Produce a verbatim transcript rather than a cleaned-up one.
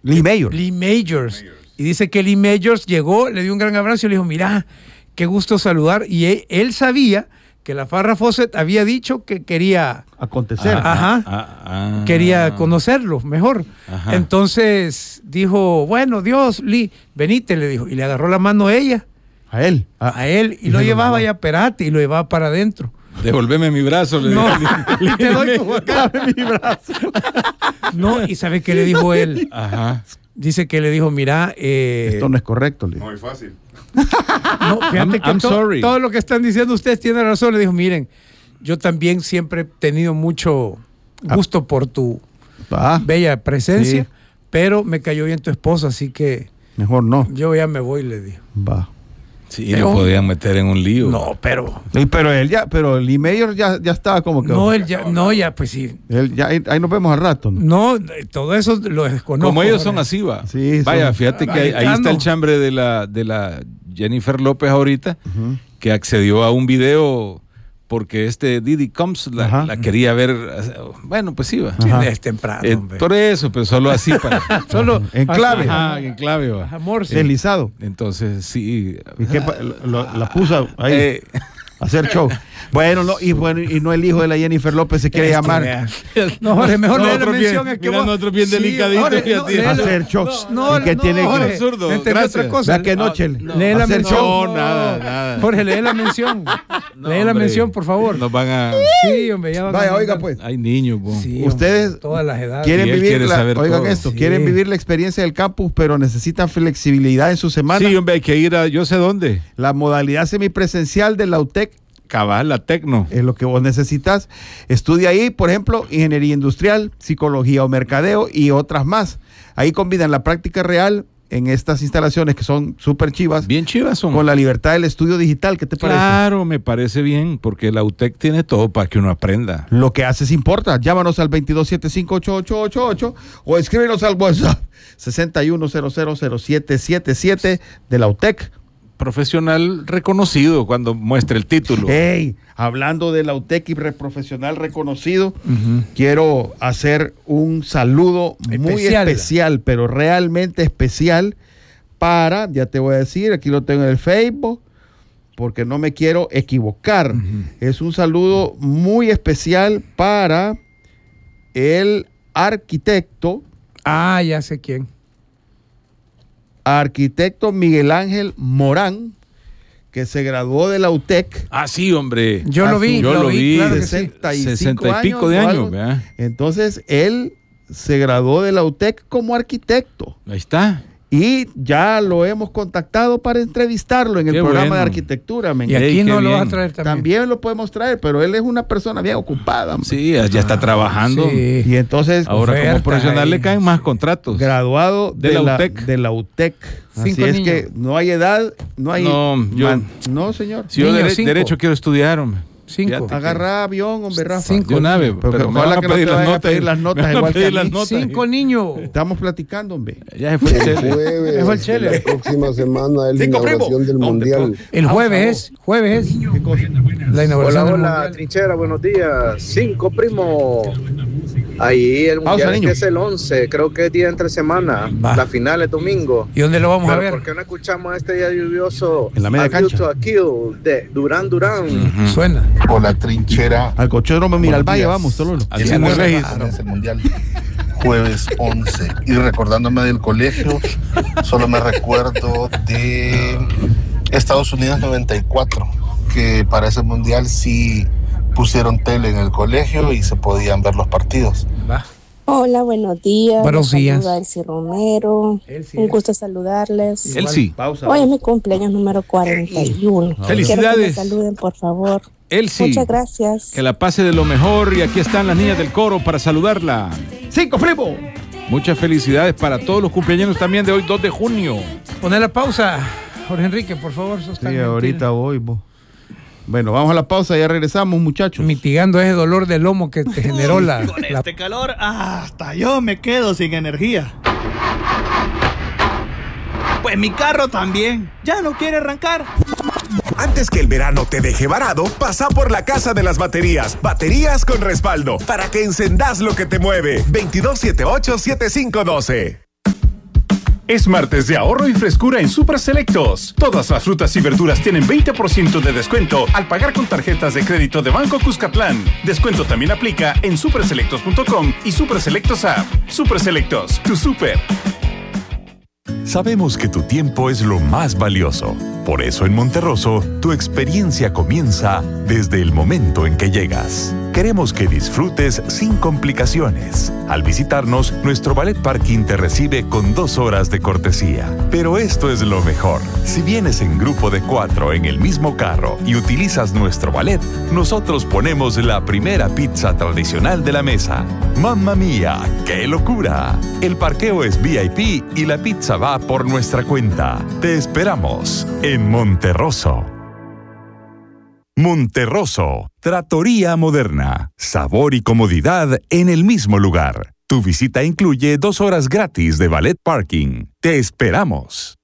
Lee Majors. Lee Majors. Y dice que Lee Majors llegó, le dio un gran abrazo y le dijo, mira, qué gusto saludar. Y él, él sabía que la Farrah Fawcett había dicho que quería... Acontecer. Ah, ajá. Ah, ah, quería conocerlo mejor. Ajá. Entonces dijo, bueno, Dios, Lee, venite, le dijo. Y le agarró la mano a ella. A él. A, a él. Y, y lo llevaba ya, perate, y lo llevaba para adentro. Devolveme mi brazo. Le no, le, te doy tu acá mi brazo. No, y ¿sabe qué le dijo él? Ajá. Dice que le dijo, mira... Eh, esto no es correcto, Lee. Muy fácil. No, fíjate I'm, que I'm to, sorry. todo lo que están diciendo ustedes tiene razón. Le dijo, miren, yo también siempre he tenido mucho gusto ah. por tu ah. bella presencia, sí. pero me cayó bien tu esposa, así que... Mejor no. Yo ya me voy, le dijo. Va. Sí, pero, lo podían meter en un lío. No, pero... Sí, pero él ya, pero Lee Majors ya, ya estaba como que... No, él ya, no, ya, pues sí. Él ya, ahí, ahí nos vemos al rato. No, no todo eso lo desconozco. Como ellos son así, va. Sí, Vaya, son... fíjate que ahí, ahí está el chambre de la, de la Jennifer López ahorita, uh-huh. que accedió a un video porque este Diddy Combs la, la quería ver. Bueno, pues iba. Sí, es temprano. Eh, por eso, pero solo así para. Solo en clave. Ajá, en clave. Va. Amor, sí. Deslizado. Entonces, sí. ¿Y qué, lo, la puso ahí eh, a hacer show. Bueno, no, y bueno, y no el hijo de la Jennifer López se quiere este, llamar. Vea. No, Jorge, mejor no, lee la mención. Bien, es que mira, vos... nosotros bien sí, delicaditos. Jorge, no, a hacer shows. No, no, que no, tiene Jorge, absurdo. Otra cosa. Vea que noche. No, lee la hacer mención. show. No, nada, nada. Jorge, lee la mención. No, lee la hombre, mención, por favor. Nos van a... Sí, hombre, ya van Vaya, a... oiga, pues. Hay niños, pues. Sí, ustedes hombre, todas las edades. quieren vivir quiere la, oigan todo. esto, Sí. quieren vivir la experiencia del campus, pero necesitan flexibilidad en su semana. Sí, hombre, hay que ir a yo sé dónde. La modalidad semipresencial de la U T E C Cabal, la Tecno. es lo que vos necesitas. Estudia ahí, por ejemplo, ingeniería industrial, psicología o mercadeo y otras más. Ahí combinan la práctica real en estas instalaciones que son súper chivas. Bien chivas son. Con la libertad del estudio digital. ¿Qué te parece? Claro, me parece bien, porque la U T E C tiene todo para que uno aprenda. Lo que haces importa. Llámanos al veintidós setenta y cinco, ochenta y ocho ochenta y ocho o escríbenos al WhatsApp sesenta y uno cero cero cero siete siete siete de la U T E C. Profesional reconocido cuando muestre el título. Hey, hablando de la U T E C y profesional reconocido, uh-huh. quiero hacer un saludo especial. Muy especial, pero realmente especial para, ya te voy a decir, aquí lo tengo en el Facebook, porque no me quiero equivocar. Uh-huh. Es un saludo muy especial para el arquitecto. Ah, ya sé quién. Arquitecto Miguel Ángel Morán, que se graduó de la U T E C. Ah, sí, hombre. Yo lo vi, yo lo vi. Claro sesenta y cinco sesenta y pico de años. ¿verdad? Entonces, él se graduó de la U T E C como arquitecto. Ahí está. Y ya lo hemos contactado para entrevistarlo en el Qué programa bueno. de arquitectura. Y aquí Ey, no lo bien. vas a traer también. También lo podemos traer, pero él es una persona bien ocupada. Sí, ya está trabajando. Sí. Y entonces, Ahora Ofertas como profesional ahí. le caen más contratos. graduado de, De la la, U T E C. de la U T E C. Así Cinco es niños. que no hay edad, no hay... No, yo- man- no, señor. Si yo Niños, dere- cinco. derecho quiero estudiar, hombre. Cinco. Fíjate. Agarra avión, hombre, Rafa. Cinco. De una vez, Pero pero me ojalá van a que no pedir te las vayan a notas. pedir las notas me van a igual que pedir a las mí. notas. Cinco niños. Estamos platicando, hombre. Ya se fue el El chele. jueves, Es el Chele. la próxima semana es la Cinco, inauguración primo. del No, Mundial. El jueves es, jueves es ¿Qué cosa? la inauguración Hola, del hola, Mundial. trinchera, buenos días. Cinco, primo. Ahí el Pausa, mundial niño. es el once, creo que es día entre semana. Va. La final es domingo. ¿Y dónde lo vamos a Pero ver? ¿por qué no escuchamos este día lluvioso? En la media A View cancha. to a Kill de Durán Durán. Ujú. Suena. Hola, trinchera. Al cochódromo Miralvalle, días. vamos, solo. Así Llegó muy el regis. viernes el mundial. Jueves once. Y recordándome del colegio, solo me recuerdo de Estados Unidos noventa y cuatro, que para ese mundial sí pusieron tele en el colegio y se podían ver los partidos. Va. Hola, buenos días. Buenos Les días. saluda Elsie Romero. Elsie. Un gusto saludarles. Él sí. Pausa. Hoy es mi cumpleaños número cuarenta y uno. Felicidades. Quiero que me saluden, por favor. Él sí. Muchas gracias. Que la pase de lo mejor y aquí están las niñas del coro para saludarla. Cinco, primo. Muchas felicidades para todos los cumpleaños también de hoy, dos de junio. Poner la pausa, Jorge Enrique, por favor. sos tan Sí, gentil. ahorita voy, vos. Bueno, vamos a la pausa, ya regresamos, muchachos. Mitigando ese dolor de lomo que te generó la, Con la- este calor, hasta yo me quedo sin energía. Pues mi carro también, ya no quiere arrancar. Antes que el verano te deje varado, pasa por la Casa de las Baterías. Baterías con respaldo, para que encendás lo que te mueve. veintidós setenta y ocho, setenta y cinco doce. Es martes de ahorro y frescura en Super Selectos. Todas las frutas y verduras tienen veinte por ciento de descuento al pagar con tarjetas de crédito de Banco Cuscatlán. Descuento también aplica en super selectos punto com y Super Selectos App. Super Selectos, tu super. Sabemos que tu tiempo es lo más valioso. Por eso en Monterroso, tu experiencia comienza desde el momento en que llegas. Queremos que disfrutes sin complicaciones. Al visitarnos, nuestro Ballet Parking te recibe con dos horas de cortesía. Pero esto es lo mejor. Si vienes en grupo de cuatro en el mismo carro y utilizas nuestro ballet, nosotros ponemos la primera pizza tradicional de la mesa. ¡Mamma mía! ¡Qué locura! El parqueo es V I P y la pizza va por nuestra cuenta. Te esperamos en Monterroso. Monterroso, Trattoria Moderna. Sabor y comodidad en el mismo lugar. Tu visita incluye dos horas gratis de Ballet Parking. Te esperamos.